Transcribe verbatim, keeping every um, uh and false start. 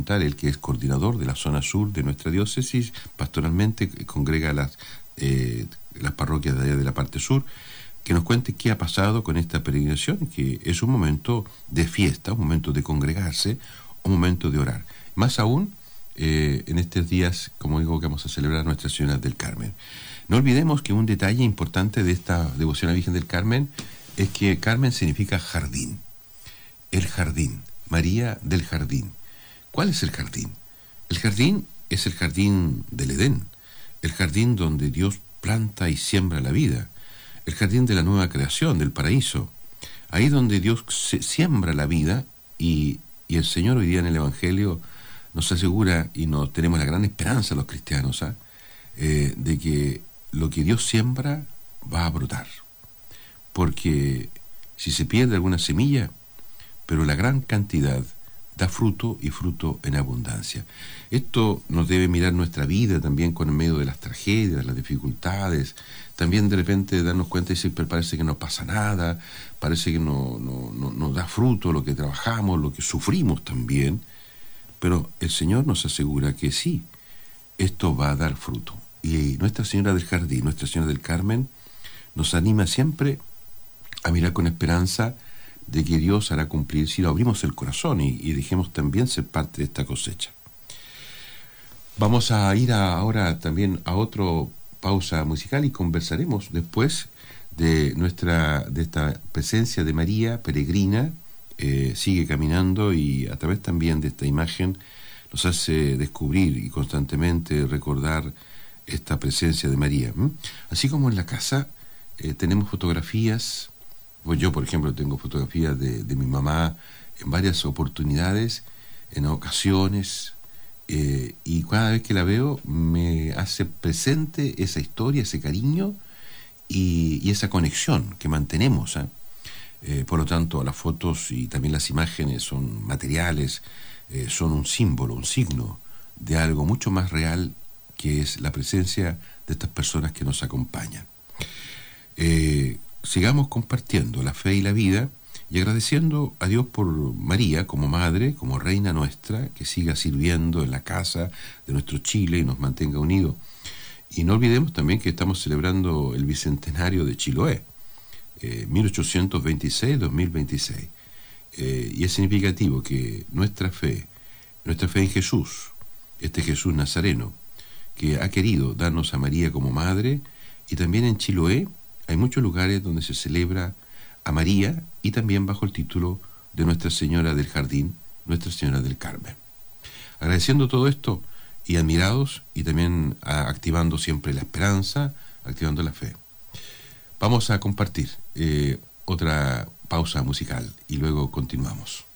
preguntar, el que es coordinador de la zona sur de nuestra diócesis, pastoralmente congrega las, eh, las parroquias de allá de la parte sur, que nos cuente qué ha pasado con esta peregrinación, que es un momento de fiesta, un momento de congregarse, un momento de orar. Más aún, eh, en estos días, como digo, que vamos a celebrar a Nuestra Señora del Carmen. No olvidemos que un detalle importante de esta devoción a la Virgen del Carmen es que Carmen significa jardín. El jardín, María del Jardín. ¿Cuál es el jardín? El jardín es el jardín del Edén, el jardín donde Dios planta y siembra la vida, el jardín de la nueva creación, del paraíso, ahí donde Dios se siembra la vida y, y el Señor hoy día en el Evangelio nos asegura, y nos tenemos la gran esperanza los cristianos, ¿eh? Eh, de que lo que Dios siembra va a brotar, porque si se pierde alguna semilla, pero la gran cantidad da fruto y fruto en abundancia. Esto nos debe mirar nuestra vida también con el medio de las tragedias, las dificultades, también de repente darnos cuenta y decir, pero parece que no pasa nada, parece que no, no, no, no da fruto lo que trabajamos, lo que sufrimos también, pero el Señor nos asegura que sí, esto va a dar fruto. Y Nuestra Señora del Jardín, Nuestra Señora del Carmen, nos anima siempre a mirar con esperanza de que Dios hará cumplir si lo abrimos el corazón y, y dejemos también ser parte de esta cosecha. Vamos a ir a, ahora también a otra pausa musical y conversaremos después de nuestra de esta presencia de María peregrina, eh, sigue caminando y a través también de esta imagen nos hace descubrir y constantemente recordar esta presencia de María. ¿Mm? Así como en la casa eh, tenemos fotografías. Pues yo, por ejemplo, tengo fotografías de, de mi mamá en varias oportunidades, en ocasiones, eh, y cada vez que la veo me hace presente esa historia, ese cariño y, y esa conexión que mantenemos. ¿eh? Eh, por lo tanto, las fotos y también las imágenes son materiales, eh, son un símbolo, un signo de algo mucho más real, que es la presencia de estas personas que nos acompañan. Eh, Sigamos compartiendo la fe y la vida y agradeciendo a Dios por María como madre, como reina nuestra, que siga sirviendo en la casa de nuestro Chile y nos mantenga unidos. Y no olvidemos también que estamos celebrando el bicentenario de Chiloé, eh, mil ochocientos veintiséis a dos mil veintiséis. Eh, y es significativo que nuestra fe, nuestra fe en Jesús, este Jesús nazareno, que ha querido darnos a María como madre, y también en Chiloé hay muchos lugares donde se celebra a María y también bajo el título de Nuestra Señora del Jardín, Nuestra Señora del Carmen. Agradeciendo todo esto y admirados y también a, activando siempre la esperanza, activando la fe. Vamos a compartir eh, otra pausa musical y luego continuamos.